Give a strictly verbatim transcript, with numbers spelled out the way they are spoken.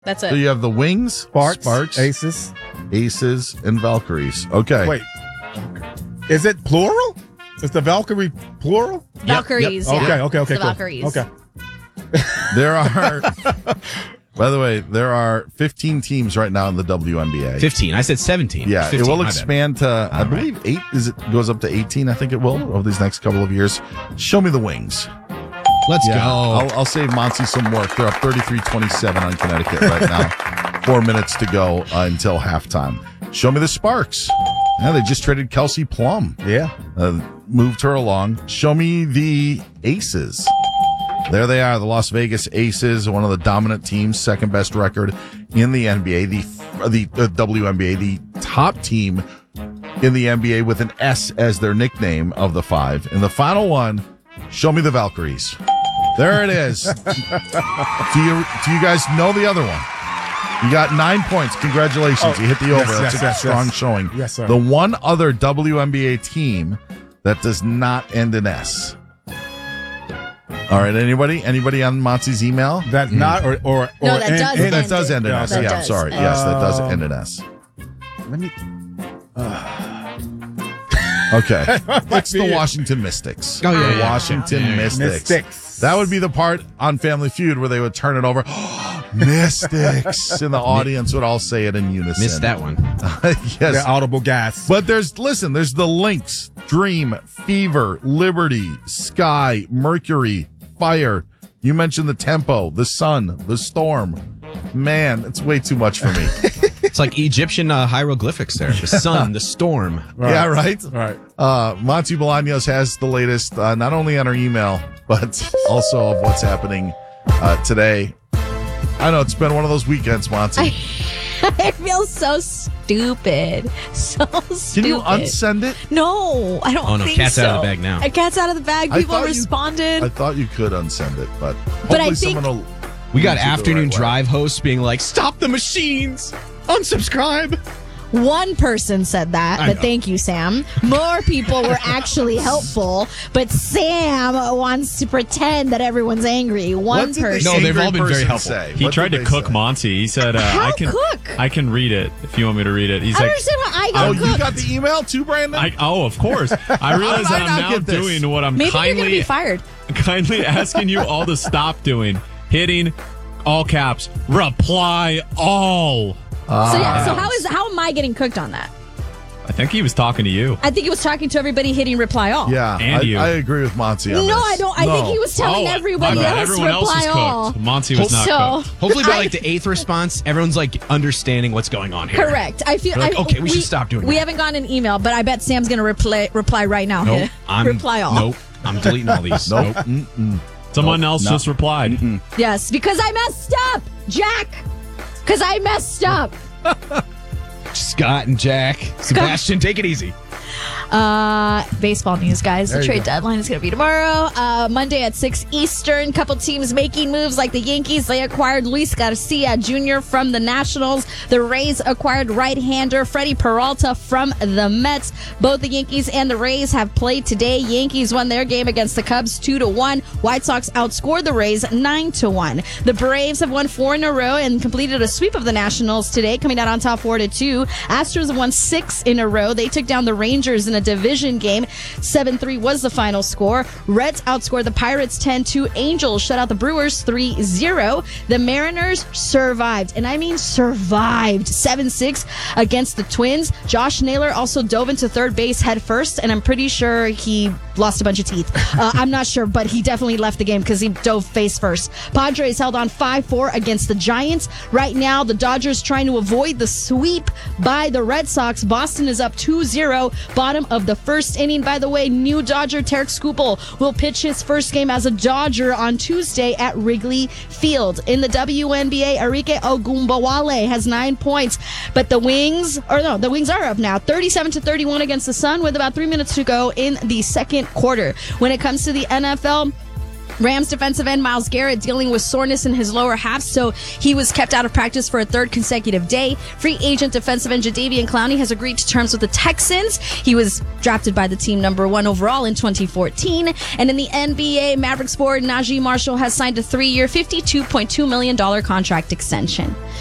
That's it. So you have the Wings, Sparks, Sparks, Aces, Aces, and Valkyries. Okay. Wait, is it plural? Is the Valkyrie plural? Valkyries. Yep. Yeah. Okay, okay, okay. The Cool. Valkyries. Okay. There are, by the way, there are fifteen teams right now in the W N B A. fifteen. I said seventeen. Yeah, fifteen, it will my bad. expand to, I believe, eight. Is it goes up to eighteen? I think it will over these next couple of years. Show me the Wings. Let's Yeah, go. I'll, I'll save Monty some work. They're up thirty-three twenty-seven on Connecticut right now. Four minutes to go uh, until halftime. Show me the Sparks. Yeah, they just traded Kelsey Plum. Yeah. Uh, moved her along. Show me the Aces. There they are, the Las Vegas Aces, one of the dominant teams, second best record in the N B A, the the, the W N B A, the top team in the N B A with an S as their nickname of the five. And the final one, show me the Valkyries. There it is. do you do you guys know the other one? You got nine points. Congratulations. Oh, you hit the over. yes, That's yes, a yes, strong yes. showing. Yes, sir. The one other W N B A team that does not end in S. All right, anybody? Anybody on Monty's email? That not or or, or No, that in- does in- end That does end in Yeah, S. that Yeah, I'm does sorry. end. Yes, that does Um, end in S. Let me. Okay. It's the be it. Washington Mystics. Oh, yeah, The yeah. Washington Yeah. Mystics. Mystics. That would be the part on Family Feud where they would turn it over. Mystics. And the audience would all say it in unison. Missed that one. Yes. The audible gas. But there's, listen, there's the Lynx, Dream, Fever, Liberty, Sky, Mercury, Fire. You mentioned the Tempo, the Sun, the Storm. Man, it's way too much for me. It's like Egyptian uh, hieroglyphics there. The sun, the storm. Yeah, right? Right. Uh, Monty Bolaños has the latest, uh, not only on our email, but also of what's happening uh, today. I know it's been one of those weekends, Monty. I, I feel so stupid. So stupid. Can you unsend it? No, I don't Oh, no, think cat's so. out of the bag now. A cat's out of the bag. I People thought you- responded. I thought you could unsend it, but But I hopefully think- someone will. We got use it the afternoon right way. drive hosts being like, stop the machines. Unsubscribe. One person said that, I but know. thank you, Sam. More people were actually helpful, but Sam wants to pretend that everyone's angry. One What did the person. No, they've angry all been very person helpful. say? He What tried did to they cook say? Monty. He said, uh, How "I can cook? I can read it if you want me to read it." He's I don't like, understand how I Oh, got you cooked. got the email too, Brandon? I, "Oh, of course." I realize How that did I I'm not now get this? doing what I'm Maybe you're going to kindly be fired. kindly asking you all to stop doing. Hitting all caps. Reply all. So yeah, so how is how am I getting cooked on that? I think he was talking to you. I think he was talking to everybody hitting reply all. yeah, And I, you. I agree with Monty on No, this. I don't. I think No. he was telling Oh, everybody my bad. else Everyone else reply was all. cooked. Monty was not So- cooked. Hopefully by I- like the eighth response, everyone's like understanding what's going on here. Correct. I feel They're like, I, okay, we should stop doing We that. haven't gotten an email, but I bet Sam's going to reply reply right now. Nope. I'm, reply all. Nope. I'm deleting all these. Nope. Mm-mm. Someone Nope. else No. just replied. Yes, because I messed up, Jack. Because I messed up. Scott and Jack. Sebastian, take it easy. Uh, baseball news, guys. There The you trade go. deadline is going to be tomorrow. Uh, Monday at six Eastern. Couple teams making moves like the Yankees. They acquired Luis Garcia Junior from the Nationals. The Rays acquired right-hander Freddie Peralta from the Mets. Both the Yankees and the Rays have played today. Yankees won their game against the Cubs two to one. White Sox outscored the Rays nine to one. The Braves have won four in a row and completed a sweep of the Nationals today, coming out on top four to two. Astros have won six in a row. They took down the Rangers in a division game. seven three was the final score. Reds outscored the Pirates ten two. Angels shut out the Brewers three zero. The Mariners survived, and I mean survived, seven six against the Twins. Josh Naylor also dove into third base head first, and I'm pretty sure he lost a bunch of teeth. Uh, I'm not sure, but he definitely left the game because he dove face first. Padres held on five four against the Giants. Right now, the Dodgers trying to avoid the sweep by the Red Sox. Boston is up two zero, bottom of the first inning. By the way, new Dodger Tarek Skubal will pitch his first game as a Dodger on Tuesday at Wrigley Field. In the W N B A, Enrique Ogunbowale has nine points, but the Wings, or no, the Wings are up now, thirty-seven to thirty-one against the Sun with about three minutes to go in the second quarter. When it comes to the N F L, Rams defensive end Myles Garrett dealing with soreness in his lower half, so he was kept out of practice for a third consecutive day. Free agent defensive end Jadeveon Clowney has agreed to terms with the Texans. He was drafted by the team number one overall in twenty fourteen. And in the N B A, Mavericks forward Najee Marshall has signed a three-year, fifty-two point two million dollars contract extension.